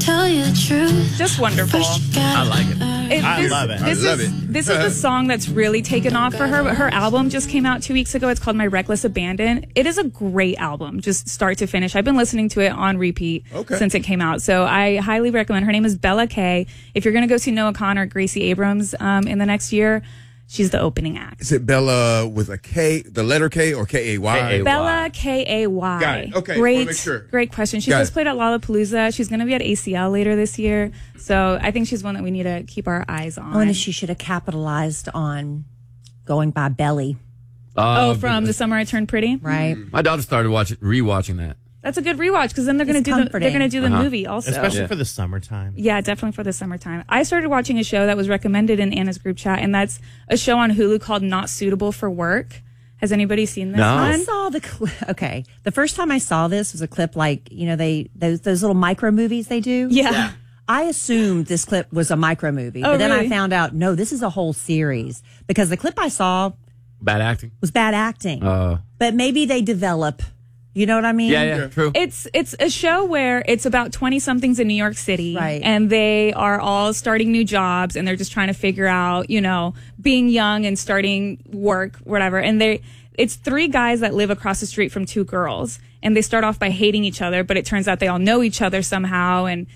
tell you the truth. Just wonderful. I like it. I love it. This is the song that's really taken off for her. But her album just came out 2 weeks ago. It's called My Reckless Abandon. It is a great album, just start to finish. I've been listening to it on repeat since it came out. So I highly recommend. Her name is Bella K. If you're going to go see Noah Kahan, Gracie Abrams in the next year, she's the opening act. Is it Bella with a K, the letter K, or K-A-Y? K-A-Y. Bella K-A-Y. Got it. Okay. Great, Make sure. great question. She just played at Lollapalooza. She's going to be at ACL later this year. So I think she's one that we need to keep our eyes on. Oh, and she should have capitalized on going by Belly. From The Summer I Turned Pretty. Right. My daughter started rewatching that. That's a good rewatch because then they're going to do the movie also. Especially for the summertime. Yeah, definitely for the summertime. I started watching a show that was recommended in Anna's group chat, and that's a show on Hulu called Not Suitable for Work. Has anybody seen this one? I saw the clip. Okay. The first time I saw this was a clip like, those little micro movies they do. Yeah. I assumed this clip was a micro movie, but then I found out, no, this is a whole series because the clip I saw Bad acting. was bad acting. But maybe they develop. You know what I mean? Yeah, true. It's a show where it's about 20-somethings in New York City. Right. And they are all starting new jobs and they're just trying to figure out, being young and starting work, whatever. And it's 3 guys that live across the street from 2 girls. And they start off by hating each other, but it turns out they all know each other somehow. And,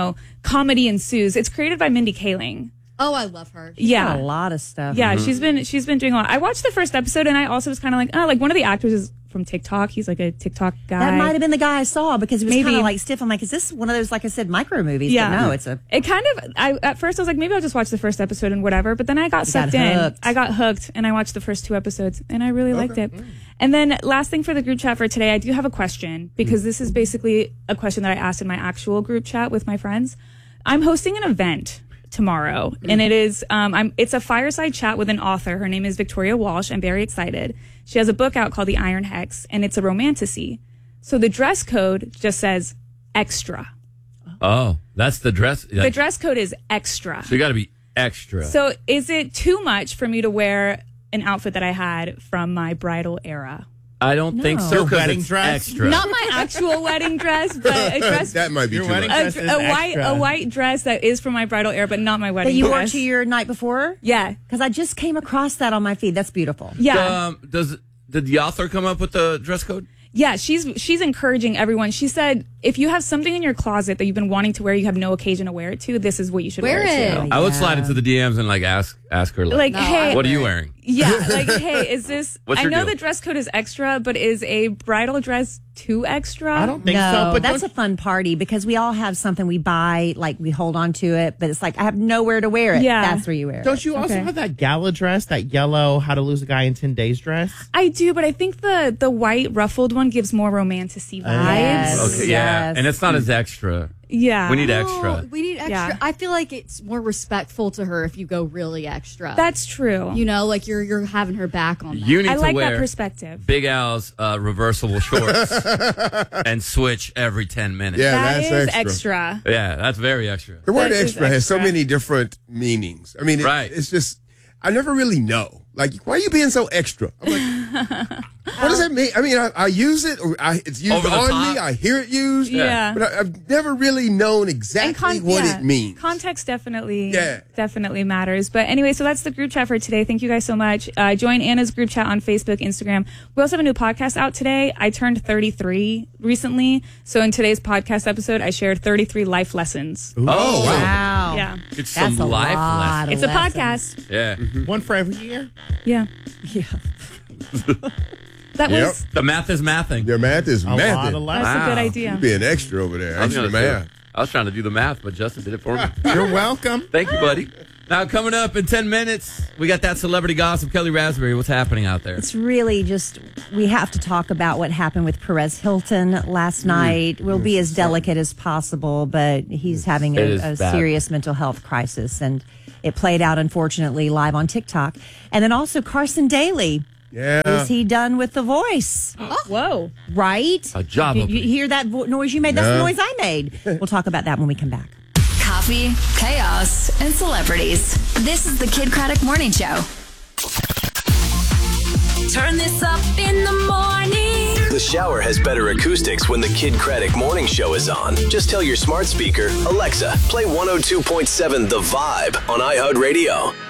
comedy ensues. It's created by Mindy Kaling. Oh, I love her. Yeah. A lot of stuff. Yeah, she's been doing a lot. I watched the first episode and I also was kind of like one of the actors is from TikTok. He's like a TikTok guy. That might have been the guy I saw because he was Maybe. kind of like stiff. I'm like, is this one of those, like I said, micro movies? Yeah. But no, at first I was like, maybe I'll just watch the first episode and whatever. But then I got sucked in. I got hooked and I watched the first 2 episodes and I really liked it. And then last thing for the group chat for today, I do have a question because this is basically a question that I asked in my actual group chat with my friends. I'm hosting an event tomorrow and it is it's a fireside chat with an author. Her name is Victoria Walsh. I'm very excited. She has a book out called The Iron Hex and it's a romantasy. So the dress code just says extra. Oh, that's the dress. The dress code is extra. So you got to be extra. So is it too much for me to wear an outfit that I had from my bridal era? I don't think so. Your 'cause wedding it's dress? extra. Not my actual wedding dress, but a dress. That might be Your too wedding much. dress is extra. A white dress that is from my bridal era, but not my wedding that you wore dress. to your night before? Yeah. Because I just came across that on my feed. That's beautiful. Yeah. Did the author come up with the dress code? Yeah, she's encouraging everyone. She said, if you have something in your closet that you've been wanting to wear, you have no occasion to wear it to, this is what you should wear it to. I would slide into the DMs and ask her hey, what are you wearing? Yeah, hey, is this? What's I your know deal? the dress code is extra, but is a bridal dress too extra? I don't think No, so. But that's a fun party because we all have something we buy, like we hold on to it, but it's like I have nowhere to wear it. Yeah. That's where you wear it. don't you also have that gala dress, that yellow How to Lose a Guy in 10 Days dress? I do, but I think the white ruffled one gives more romantasy vibes. Yes. Okay, yeah. Yes. And it's not as extra. Yeah. We need extra. Oh, we need extra. Yeah. I feel like it's more respectful to her if you go really extra. That's true. Like you're having her back on that. You need I to like wear that perspective. Big Al's reversible shorts and switch every 10 minutes. Yeah, That that's is extra. Yeah, that's very extra. The word That is extra has so extra. many different meanings. I mean, Right. it's just, I never really know. Like, why are you being so extra? I'm like, what does that mean? I mean, I use it, or it's used Over the on top? me. I hear it used. Yeah. But I've never really known exactly what it means. Context definitely Yeah. matters. But anyway, so that's the group chat for today. Thank you guys so much. Join Anna's group chat on Facebook, Instagram. We also have a new podcast out today. I turned 33 recently. So in today's podcast episode, I shared 33 life lessons. Oh, wow. Wow. Yeah. It's That's some a life lot lesson. It's a lessons. podcast. Yeah. One for every year? Yeah. Yeah. That was The math is mathing. Your math is A lot of mathing. lessons. that's a good Wow. idea. You being extra over there. I was Extra gonna say- math. I was trying to do the math, but Justin did it for me. You're welcome. Thank you, buddy. Now, coming up in 10 minutes, we got that celebrity gossip. Kelly Raspberry, what's happening out there? It's really just, we have to talk about what happened with Perez Hilton last night. We'll be as delicate as possible, but he's having It is a bad. serious mental health crisis. And it played out, unfortunately, live on TikTok. And then also Carson Daly. Yeah. Is he done with The Voice? Whoa. Right? A job You opening. hear that noise you made? That's the No. noise I made. We'll talk about that when we come back. Coffee, chaos, and celebrities. This is the Kid Craddock Morning Show. Turn this up in the morning. The shower has better acoustics when the Kid Craddock Morning Show is on. Just tell your smart speaker, Alexa, play 102.7 The Vibe on iHeartRadio.